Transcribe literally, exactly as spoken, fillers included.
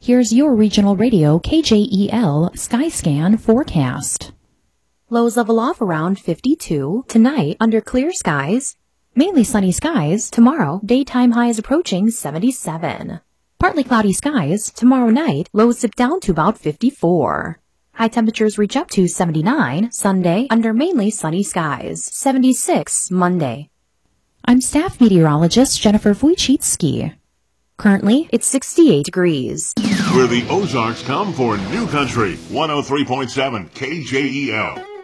Here's your regional radio K J E L Skyscan forecast. Lows level off around fifty-two. Tonight, under clear skies. Mainly sunny skies. Tomorrow, daytime highs approaching seventy-seven. Partly cloudy skies. Tomorrow night, lows dip down to about fifty-four. High temperatures reach up to seventy-nine. Sunday, under mainly sunny skies. seventy-six Monday. I'm staff meteorologist Jennifer Wojcicki. Currently, it's sixty-eight degrees. Where the Ozarks come for New Country, one oh three point seven K J E L.